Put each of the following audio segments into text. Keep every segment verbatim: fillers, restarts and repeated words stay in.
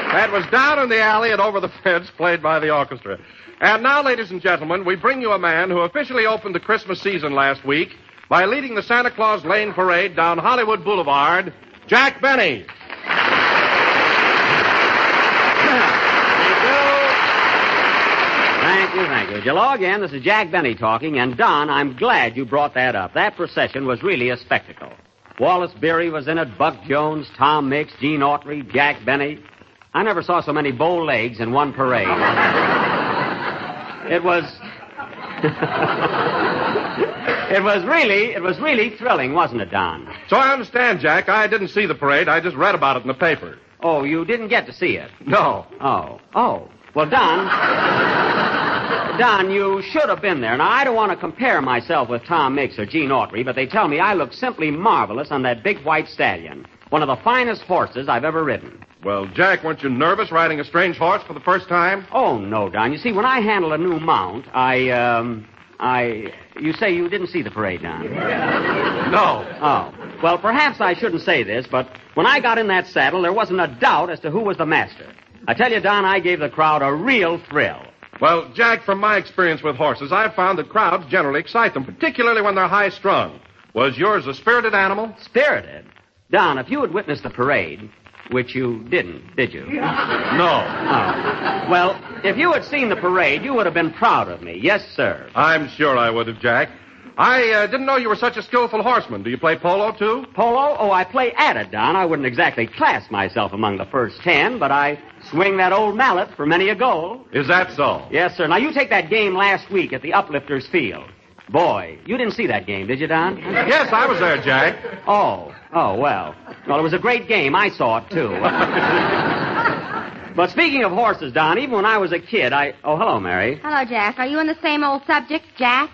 That was Down in the Alley and Over the Fence, played by the orchestra. And now, ladies and gentlemen, we bring you a man who officially opened the Christmas season last week by leading the Santa Claus Lane Parade down Hollywood Boulevard, Jack Benny. Thank you, thank you. Hello again, this is Jack Benny talking, and Don, I'm glad you brought that up. That procession was really a spectacle. Wallace Beery was in it, Buck Jones, Tom Mix, Gene Autry, Jack Benny. I never saw so many bow legs in one parade. It was... it was really, it was really thrilling, wasn't it, Don? So I understand, Jack. I didn't see the parade. I just read about it in the paper. Oh, you didn't get to see it? No. Oh. Oh. Well, Don... Don, you should have been there. Now, I don't want to compare myself with Tom Mix or Gene Autry, but they tell me I look simply marvelous on that big white stallion. One of the finest horses I've ever ridden. Well, Jack, weren't you nervous riding a strange horse for the first time? Oh, no, Don. You see, when I handle a new mount, I, um, I... You say you didn't see the parade, Don? No. Oh. Well, perhaps I shouldn't say this, but when I got in that saddle, there wasn't a doubt as to who was the master. I tell you, Don, I gave the crowd a real thrill. Well, Jack, from my experience with horses, I've found that crowds generally excite them, particularly when they're high-strung. Was yours a spirited animal? Spirited? Don, if you had witnessed the parade, which you didn't, did you? No. Oh. Well, if you had seen the parade, you would have been proud of me. Yes, sir. I'm sure I would have, Jack. I uh, didn't know you were such a skillful horseman. Do you play polo, too? Polo? Oh, I play at it, Don. I wouldn't exactly class myself among the first ten, but I swing that old mallet for many a goal. Is that so? Yes, sir. Now, you take that game last week at the Uplifters Field. Boy, you didn't see that game, did you, Don? Yes, I was there, Jack. Oh. Oh, well. Well, it was a great game. I saw it, too. But speaking of horses, Don, even when I was a kid, I... Oh, hello, Mary. Hello, Jack. Are you on the same old subject, Jack?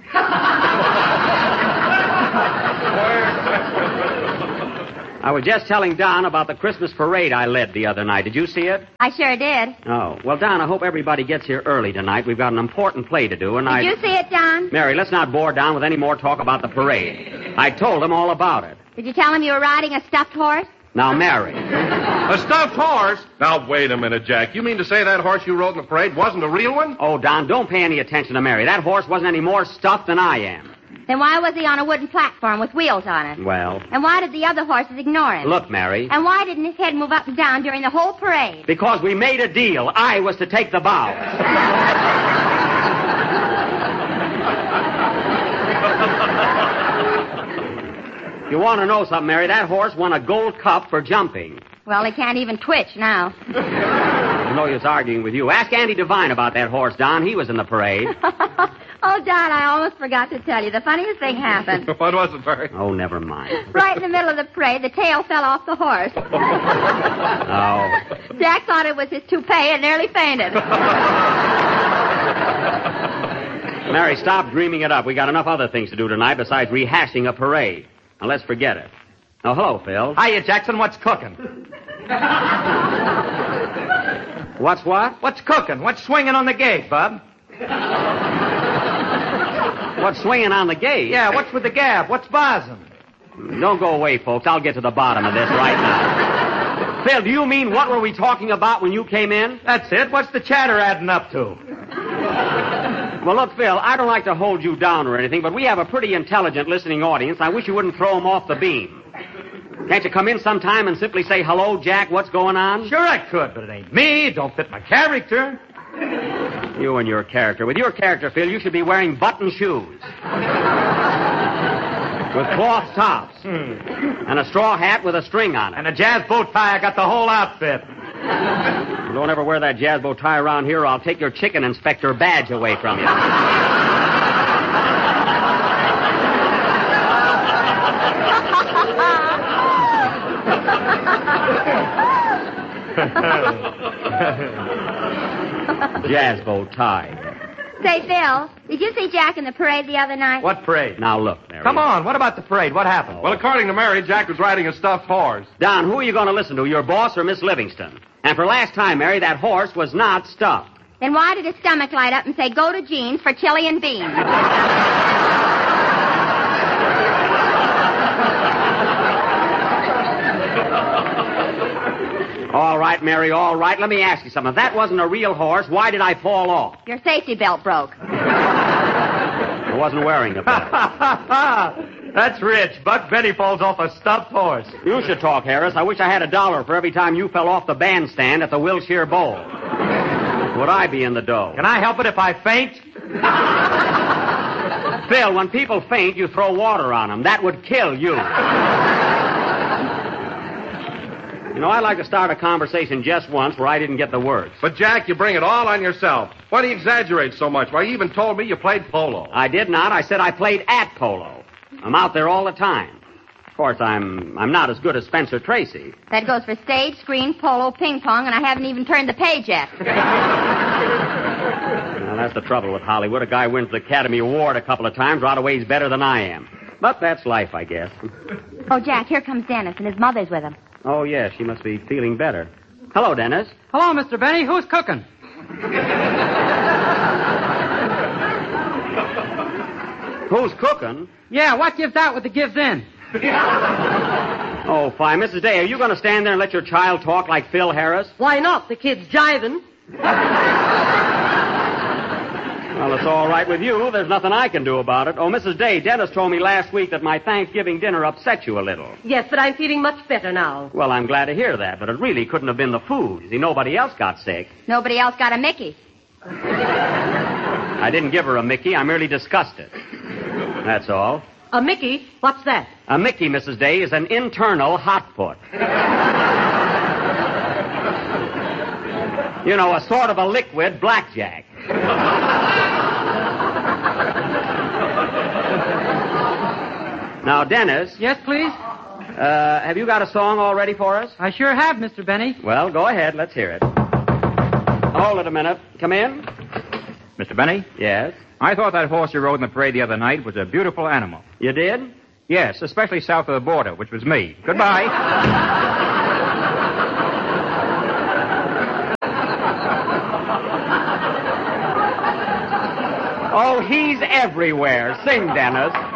I was just telling Don about the Christmas parade I led the other night. Did you see it? I sure did. Oh. Well, Don, I hope everybody gets here early tonight. We've got an important play to do, and did I... Did you see it, Don? Mary, let's not bore Don with any more talk about the parade. I told him all about it. Did you tell him you were riding a stuffed horse? Now, Mary. A stuffed horse? Now, wait a minute, Jack. You mean to say that horse you rode in the parade wasn't a real one? Oh, Don, don't pay any attention to Mary. That horse wasn't any more stuffed than I am. Then why was he on a wooden platform with wheels on it? Well... And why did the other horses ignore him? Look, Mary... And why didn't his head move up and down during the whole parade? Because we made a deal. I was to take the bow. You want to know something, Mary? That horse won a gold cup for jumping. Well, he can't even twitch now. No use arguing with you. Ask Andy Devine about that horse, Don. He was in the parade. Oh, Don, I almost forgot to tell you. The funniest thing happened. What was it, Mary? Oh, never mind. Right in the middle of the parade, the tail fell off the horse. Oh. Jack thought it was his toupee and nearly fainted. Mary, stop dreaming it up. We got enough other things to do tonight besides rehashing a parade. Now, let's forget it. Oh, hello, Phil. Hiya, Jackson. What's cooking? What's what? What's cooking? What's swinging on the gate, Bub? What's swinging on the gate? Yeah, what's with the gab? What's buzzing? Don't go away, folks. I'll get to the bottom of this right now. Phil, do you mean what were we talking about when you came in? That's it. What's the chatter adding up to? Well, look, Phil, I don't like to hold you down or anything, but we have a pretty intelligent listening audience. I wish you wouldn't throw them off the beam. Can't you come in sometime and simply say, hello, Jack, what's going on? Sure I could, but it ain't me. It don't fit my character. You and your character. With your character, Phil, you should be wearing button shoes. With cloth tops. Hmm. And a straw hat with a string on it. And a jazz bow tie. I got the whole outfit. You don't ever wear that jazz bow tie around here or I'll take your chicken inspector badge away from you. Jazz bow tie. Say, Phil, did you see Jack in the parade the other night? What parade? Now, look, Mary. Come on, what about the parade? What happened? Well, according to Mary, Jack was riding a stuffed horse. Don, who are you going to listen to, your boss or Miss Livingston? And for last time, Mary, that horse was not stuffed. Then why did his stomach light up and say, go to Jean's for chili and beans? All right, Mary, all right. Let me ask you something. If that wasn't a real horse, why did I fall off? Your safety belt broke. I wasn't wearing a belt. That's rich. Buck Benny falls off a stuffed horse. You should talk, Harris. I wish I had a dollar for every time you fell off the bandstand at the Wilshire Bowl. Would I be in the dough? Can I help it if I faint? Phil, when people faint, you throw water on them. That would kill you. You know, I'd like to start a conversation just once where I didn't get the words. But, Jack, you bring it all on yourself. Why do you exaggerate so much? Why, you even told me you played polo. I did not. I said I played at polo. I'm out there all the time. Of course, I'm I'm not as good as Spencer Tracy. That goes for stage, screen, polo, ping pong, and I haven't even turned the page yet. Well, that's the trouble with Hollywood. A guy wins the Academy Award a couple of times right away he's better than I am. But that's life, I guess. Oh, Jack, here comes Dennis, and his mother's with him. Oh, yeah, she must be feeling better. Hello, Dennis. Hello, Mister Benny. Who's cooking? Who's cooking? Yeah, what gives out with the gives in? Oh, fine. Missus Day, are you going to stand there and let your child talk like Phil Harris? Why not? The kid's jiving. Well, it's all right with you. There's nothing I can do about it. Oh, Missus Day, Dennis told me last week that my Thanksgiving dinner upset you a little. Yes, but I'm feeling much better now. Well, I'm glad to hear that, but it really couldn't have been the food. See, nobody else got sick. Nobody else got a Mickey. I didn't give her a Mickey. I merely discussed it. That's all. A Mickey? What's that? A Mickey, Missus Day, is an internal hot foot. You know, a sort of a liquid blackjack. Now, Dennis. Yes, please? Uh, have you got a song all ready for us? I sure have, Mister Benny. Well, go ahead. Let's hear it. Hold it a minute. Come in. Mister Benny? Yes? I thought that horse you rode in the parade the other night was a beautiful animal. You did? Yes, especially south of the border, which was me. Goodbye. Oh, he's everywhere. Sing, Dennis.